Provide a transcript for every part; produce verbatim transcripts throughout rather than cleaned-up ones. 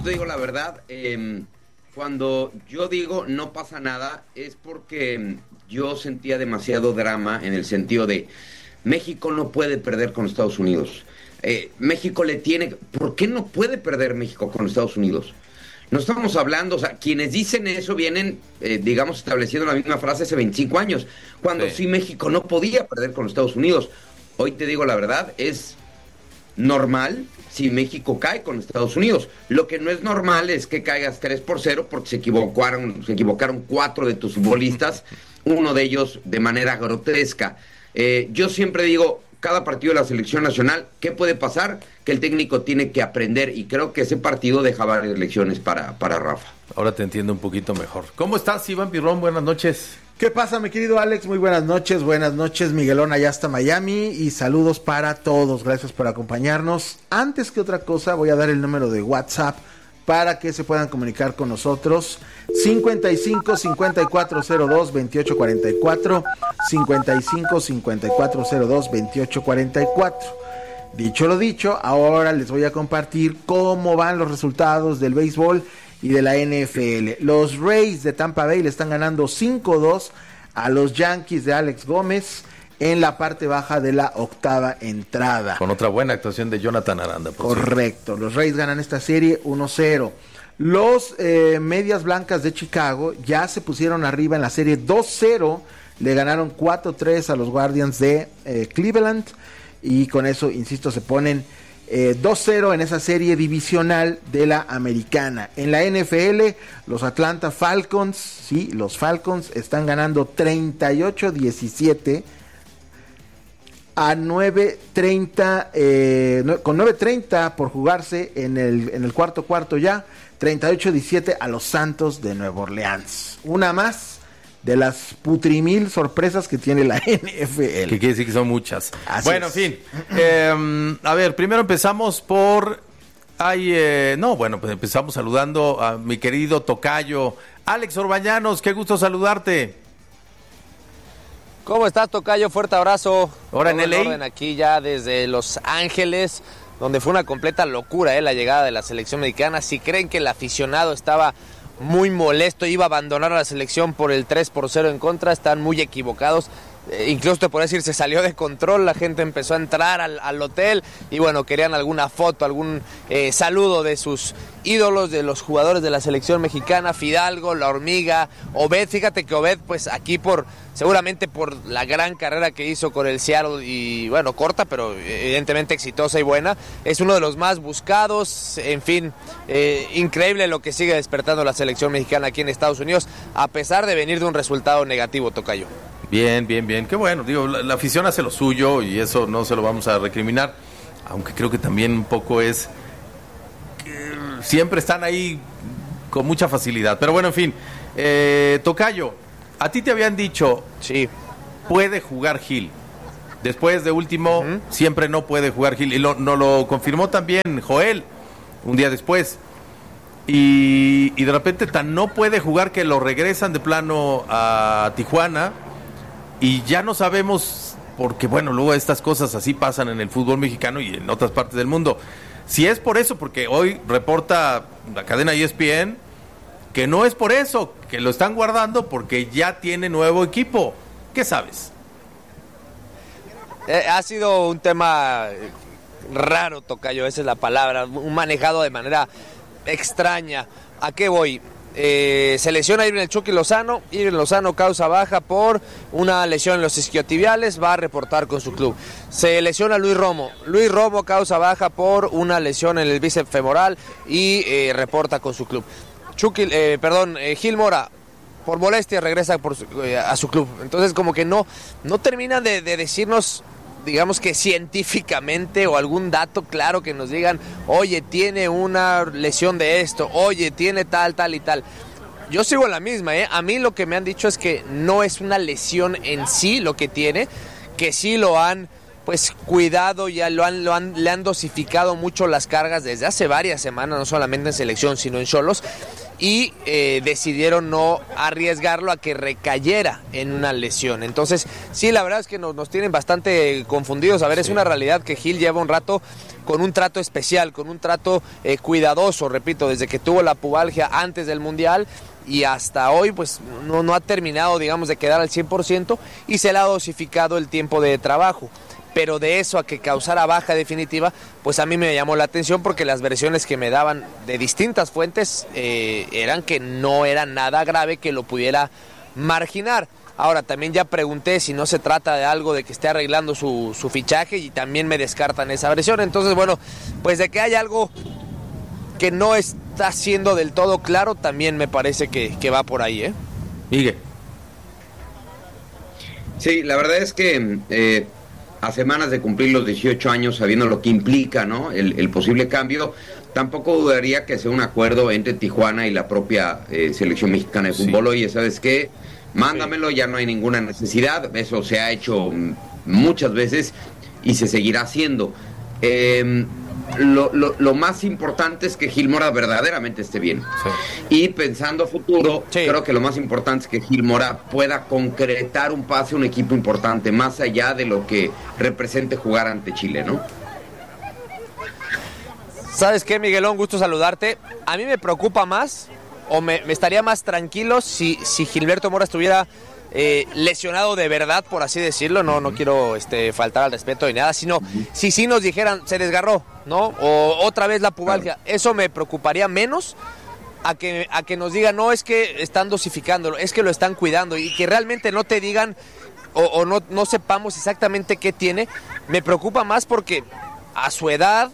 te digo la verdad, eh, cuando yo digo no pasa nada, es porque yo sentía demasiado drama en el sentido de México no puede perder con Estados Unidos. Eh, México le tiene... ¿Por qué no puede perder México con Estados Unidos? No estamos hablando, o sea, quienes dicen eso vienen, eh, digamos, estableciendo la misma frase hace veinticinco años, cuando sí. sí México no podía perder con Estados Unidos. Hoy te digo la verdad, es normal si México cae con Estados Unidos. Lo que no es normal es que caigas tres por cero porque se equivocaron, se equivocaron cuatro de tus futbolistas, uno de ellos de manera grotesca. Eh, yo siempre digo, cada partido de la selección nacional, ¿qué puede pasar? Que el técnico tiene que aprender, y creo que ese partido deja varias lecciones para, para Rafa. Ahora te entiendo un poquito mejor. ¿Cómo estás, Iván Pirrón? Buenas noches. ¿Qué pasa, mi querido Alex? Muy buenas noches, buenas noches, Miguelón, allá hasta Miami, y saludos para todos, gracias por acompañarnos. Antes que otra cosa, voy a dar el número de WhatsApp para que se puedan comunicar con nosotros. cincuenta y cinco, cincuenta y cuatro cero dos, veintiocho cuarenta y cuatro, cincuenta y cinco, cincuenta y cuatro cero dos, veintiocho cuarenta y cuatro. Dicho lo dicho, ahora les voy a compartir cómo van los resultados del béisbol y de la N F L. Los Rays de Tampa Bay le están ganando cinco dos a los Yankees de Alex Gómez en la parte baja de la octava entrada. Con otra buena actuación de Jonathan Aranda. Correcto, cierto. Los Rays ganan esta serie uno cero. Los eh, Medias Blancas de Chicago ya se pusieron arriba en la serie dos cero. Le ganaron cuatro tres a los Guardians de eh, Cleveland. Y con eso, insisto, se ponen eh, dos cero en esa serie divisional de la americana. En la N F L, los Atlanta Falcons, sí, los Falcons están ganando treinta y ocho diecisiete a nueve treinta, eh, con nueve treinta por jugarse en el, en el cuarto cuarto ya, treinta y ocho diecisiete a los Santos de Nueva Orleans. Una más de las putrimil sorpresas que tiene la N F L. Que quiere decir que son muchas. Así bueno, es. en fin. Eh, a ver, primero empezamos por... Ay, eh, no, bueno, pues empezamos saludando a mi querido tocayo Alex Orbañanos. Qué gusto saludarte. ¿Cómo estás, tocayo? Fuerte abrazo. Ahora en L A. Orden aquí ya desde Los Ángeles, donde fue una completa locura eh, la llegada de la selección mexicana. Si creen que el aficionado estaba muy molesto, iba a abandonar a la selección por el tres por cero en contra, están muy equivocados. Eh, incluso te puedo decir, se salió de control, la gente empezó a entrar al, al hotel y bueno, querían alguna foto, algún eh, saludo de sus ídolos, de los jugadores de la selección mexicana, Fidalgo, La Hormiga, Obed. Fíjate que Obed, pues aquí por, seguramente por la gran carrera que hizo con el Seattle y bueno, corta, pero evidentemente exitosa y buena, es uno de los más buscados. En fin, eh, increíble lo que sigue despertando la selección mexicana aquí en Estados Unidos, a pesar de venir de un resultado negativo, tocayo. Bien, bien, bien. Qué bueno. Digo, la, la afición hace lo suyo y eso no se lo vamos a recriminar. Aunque creo que también un poco es que siempre están ahí con mucha facilidad. Pero bueno, en fin. Eh, tocayo, a ti te habían dicho, sí, puede jugar Gil. Después de último, uh-huh. siempre no puede jugar Gil. Y lo, no lo confirmó también Joel un día después. Y, y de repente tan no puede jugar que lo regresan de plano a Tijuana. Y ya no sabemos, porque bueno, luego estas cosas así pasan en el fútbol mexicano y en otras partes del mundo. Si es por eso, porque hoy reporta la cadena E S P N que no es por eso, que lo están guardando porque ya tiene nuevo equipo. ¿Qué sabes? Eh, ha sido un tema raro, tocayo, esa es la palabra, un manejado de manera extraña. ¿A qué voy? Eh, se lesiona Irving el Chucky Lozano. Irving Lozano causa baja por una lesión en los isquiotibiales, va a reportar con su club. Se lesiona Luis Romo. Luis Romo causa baja por una lesión en el bíceps femoral y eh, reporta con su club. Chucky, eh, perdón, eh, Gil Mora, por molestia regresa por su, eh, a su club. Entonces como que no, no terminan de, de decirnos, digamos que científicamente o algún dato claro que nos digan, oye, tiene una lesión de esto, oye, tiene tal, tal y tal. Yo sigo en la misma, ¿eh? A mí lo que me han dicho es que no es una lesión en sí lo que tiene, que sí lo han pues cuidado, ya lo han, lo han, le han dosificado mucho las cargas desde hace varias semanas, no solamente en selección, sino en Xolos. y eh, decidieron no arriesgarlo a que recayera en una lesión. Entonces, sí, la verdad es que nos, nos tienen bastante confundidos. A ver, sí. Es una realidad que Gil lleva un rato con un trato especial, con un trato eh, cuidadoso, repito, desde que tuvo la pubalgia antes del Mundial y hasta hoy, pues no, no ha terminado, digamos, de quedar al cien por ciento y se le ha dosificado el tiempo de trabajo. Pero de eso a que causara baja definitiva, pues a mí me llamó la atención porque las versiones que me daban de distintas fuentes eh, eran que no era nada grave que lo pudiera marginar. Ahora, también ya pregunté si no se trata de algo de que esté arreglando su, su fichaje y también me descartan esa versión. Entonces, bueno, pues de que hay algo que no está siendo del todo claro, también me parece que, que va por ahí, ¿eh? Miguel. Sí, la verdad es que eh, a semanas de cumplir los dieciocho años, sabiendo lo que implica, ¿no? El, el posible cambio, tampoco dudaría que sea un acuerdo entre Tijuana y la propia eh, selección mexicana de fútbol. Sí. Oye, ¿sabes qué? Mándamelo, ya no hay ninguna necesidad. Eso se ha hecho muchas veces y se seguirá haciendo. Eh, lo, lo, lo más importante es que Gil Mora verdaderamente esté bien. Sí. Y pensando futuro, sí. creo que lo más importante es que Gil Mora pueda concretar un pase a un equipo importante, más allá de lo que represente jugar ante Chile, ¿no? ¿Sabes qué, Miguelón? Gusto saludarte. A mí me preocupa más, o me, me estaría más tranquilo si, si Gilberto Mora estuviera eh, lesionado de verdad, por así decirlo. No, no quiero este, faltar al respeto ni nada, sino si sí nos dijeran, se desgarró, ¿no? O otra vez la pubalgia. Eso me preocuparía menos a que, a que nos digan, no, es que están dosificándolo, es que lo están cuidando, y que realmente no te digan o, o no, no sepamos exactamente qué tiene. Me preocupa más porque a su edad,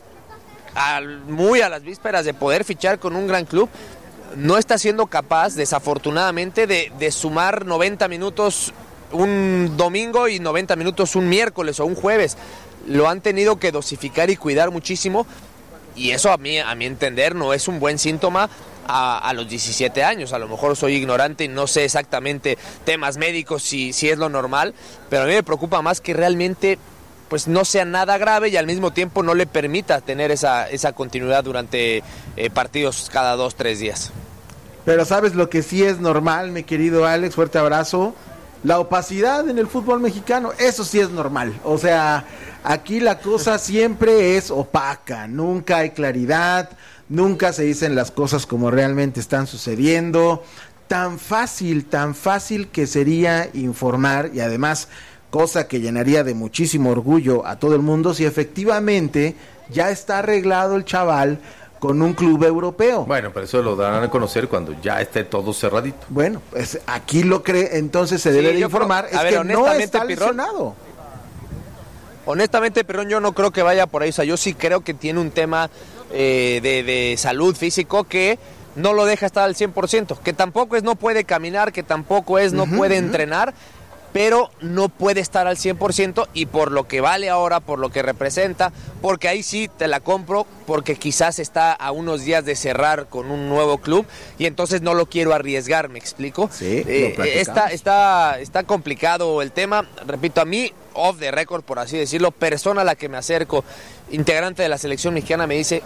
al, muy a las vísperas de poder fichar con un gran club, no está siendo capaz, desafortunadamente, de, de sumar noventa minutos un domingo y noventa minutos un miércoles o un jueves. Lo han tenido que dosificar y cuidar muchísimo, y eso a mí, a mi entender, no es un buen síntoma a, a los diecisiete años. A lo mejor soy ignorante y no sé exactamente temas médicos si, si es lo normal, pero a mí me preocupa más que realmente pues no sea nada grave y al mismo tiempo no le permita tener esa, esa continuidad durante eh, partidos cada dos, tres días. Pero ¿sabes lo que sí es normal, mi querido Alex? Fuerte abrazo. La opacidad en el fútbol mexicano, eso sí es normal. O sea, aquí la cosa siempre es opaca, nunca hay claridad, nunca se dicen las cosas como realmente están sucediendo. Tan fácil, tan fácil que sería informar, y además, cosa que llenaría de muchísimo orgullo a todo el mundo, si efectivamente ya está arreglado el chaval con un club europeo. Bueno, pero eso lo darán a conocer cuando ya esté todo cerradito. Bueno, pues aquí lo cree, entonces se debe sí, de informar, creo, es ver, que no está lesionado. Honestamente, Pirrón, yo no creo que vaya por ahí. O sea, yo sí creo que tiene un tema eh, de, de salud físico que no lo deja estar al cien por ciento, que tampoco es no puede caminar, que tampoco es no uh-huh, puede uh-huh. entrenar, pero no puede estar al cien por ciento, y por lo que vale ahora, por lo que representa, porque ahí sí te la compro, porque quizás está a unos días de cerrar con un nuevo club y entonces no lo quiero arriesgar, ¿me explico? Sí, eh, está, está, está complicado el tema. Repito, a mí, off the record, por así decirlo, persona a la que me acerco, integrante de la selección mexicana, me dice,